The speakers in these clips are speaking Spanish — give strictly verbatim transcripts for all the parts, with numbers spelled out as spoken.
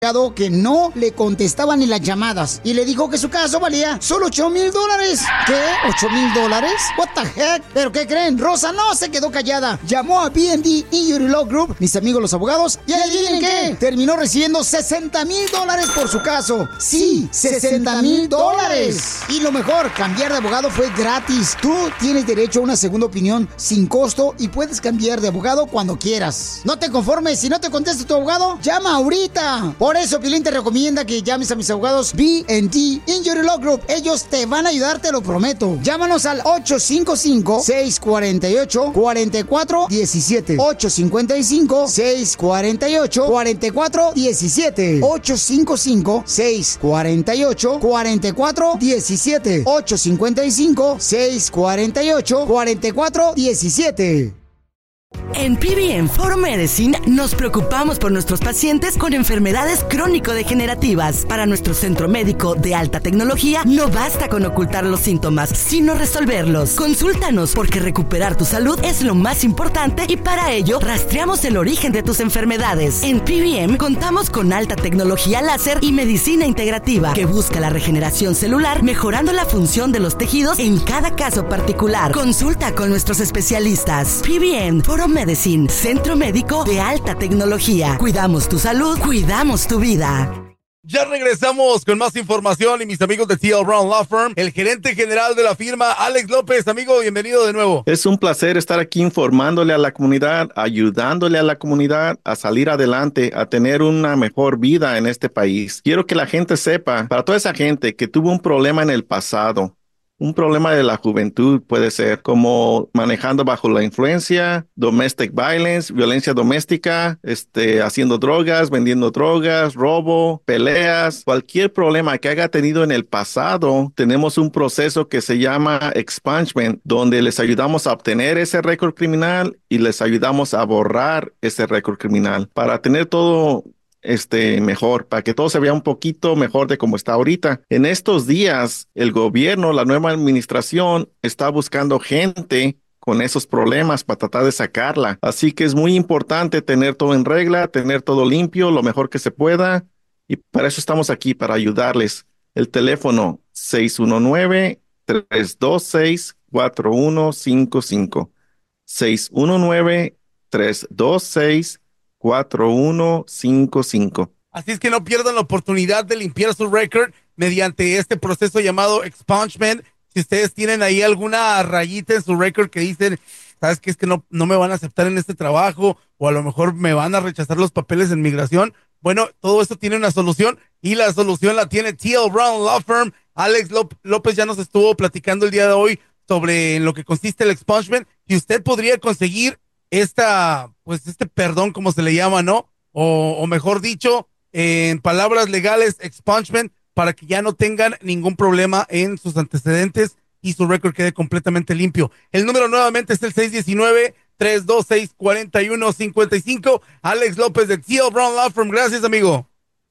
que no le contestaban ni las llamadas y le dijo que su caso valía solo ocho mil dólares. ¿Qué? ¿ocho mil dólares? What the heck? ¿Pero qué creen? Rosa no se quedó callada. Llamó a B and D Injury Law Group, mis amigos los abogados, y adivinen qué, terminó recibiendo sesenta mil dólares por su caso. Sí, sesenta mil dólares. Y lo mejor, cambiar de abogado fue gratis. Tú tienes derecho a una segunda opinión sin costo y puedes cambiar de abogado cuando quieras. No te conformes, si no te contesta tu abogado, llama ahorita. Por eso, Pilín te recomienda que llames a mis abogados B and D Injury Law Group. Ellos te van a ayudar, te lo prometo. Llámanos al ocho cinco cinco, seis cuatro ocho, cuatro cuatro uno siete. ocho cinco cinco, seis cuatro ocho, cuatro cuatro uno siete. ocho cinco cinco, seis cuatro ocho, cuatro cuatro uno siete. ocho cinco cinco, seis cuatro ocho, cuatro cuatro uno siete. En P B M For Medicine nos preocupamos por nuestros pacientes con enfermedades crónico-degenerativas. Para nuestro centro médico de alta tecnología, no basta con ocultar los síntomas, sino resolverlos. Consúltanos, porque recuperar tu salud es lo más importante y para ello rastreamos el origen de tus enfermedades. En P B M contamos con alta tecnología láser y medicina integrativa que busca la regeneración celular, mejorando la función de los tejidos en cada caso particular. Consulta con nuestros especialistas. P B M For Medicine, centro médico de alta tecnología. Cuidamos tu salud, cuidamos tu vida. Ya regresamos con más información y mis amigos de T L Brown Law Firm, el gerente general de la firma, Alex López. Amigo, bienvenido de nuevo. Es un placer estar aquí informándole a la comunidad, ayudándole a la comunidad a salir adelante, a tener una mejor vida en este país. Quiero que la gente sepa, para toda esa gente que tuvo un problema en el pasado, un problema de la juventud puede ser como manejando bajo la influencia, domestic violence, violencia doméstica, este, haciendo drogas, vendiendo drogas, robo, peleas, cualquier problema que haya tenido en el pasado. Tenemos un proceso que se llama expungement, donde les ayudamos a obtener ese récord criminal y les ayudamos a borrar ese récord criminal para tener todo este mejor, para que todo se vea un poquito mejor de como está ahorita. En estos días, el gobierno, la nueva administración, está buscando gente con esos problemas para tratar de sacarla. Así que es muy importante tener todo en regla, tener todo limpio, lo mejor que se pueda, y para eso estamos aquí, para ayudarles. El teléfono seis uno nueve, tres dos seis, cuatro uno cinco cinco. seis uno nueve, tres dos seis, cuatro uno cinco cinco. Así es que no pierdan la oportunidad de limpiar su récord mediante este proceso llamado expungement. Si ustedes tienen ahí alguna rayita en su récord que dicen, ¿sabes qué? Es que no, no me van a aceptar en este trabajo, o a lo mejor me van a rechazar los papeles en migración. Bueno, todo esto tiene una solución, y la solución la tiene T L Brown Law Firm. Alex López ya nos estuvo platicando el día de hoy sobre en lo que consiste el expungement, y usted podría conseguir esta, pues este perdón, como se le llama, ¿no? O, o mejor dicho, en palabras legales, expungement, para que ya no tengan ningún problema en sus antecedentes y su récord quede completamente limpio. El número nuevamente es el seis uno nueve, tres dos seis, cuatro uno cinco cinco. Alex López de T L Brown Law Firm. Gracias, amigo.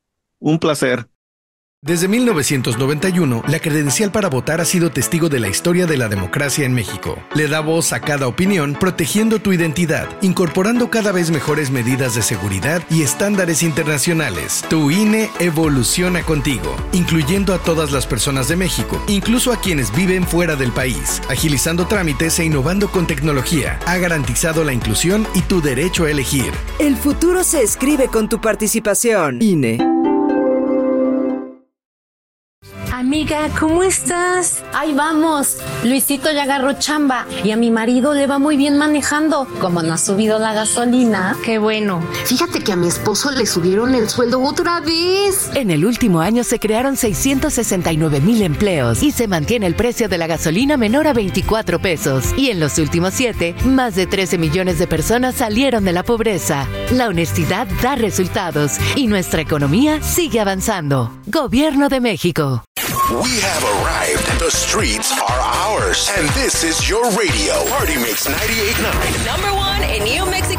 Un placer. Desde mil novecientos noventa y uno, la credencial para votar ha sido testigo de la historia de la democracia en México. Le da voz a cada opinión, protegiendo tu identidad, incorporando cada vez mejores medidas de seguridad y estándares internacionales. Tu I N E evoluciona contigo, incluyendo a todas las personas de México, incluso a quienes viven fuera del país. Agilizando trámites e innovando con tecnología, ha garantizado la inclusión y tu derecho a elegir. El futuro se escribe con tu participación. I N E. Amiga, ¿cómo estás? Ahí vamos. Luisito ya agarró chamba y a mi marido le va muy bien manejando. Como no ha subido la gasolina. Qué bueno. Fíjate que a mi esposo le subieron el sueldo otra vez. En el último año se crearon seiscientos sesenta y nueve mil empleos y se mantiene el precio de la gasolina menor a veinticuatro pesos. Y en los últimos siete, más de trece millones de personas salieron de la pobreza. La honestidad da resultados y nuestra economía sigue avanzando. Gobierno de México. We have arrived. The streets are ours. And this is your radio. Party Mix ninety-eight point nine. Number one in New Mexico.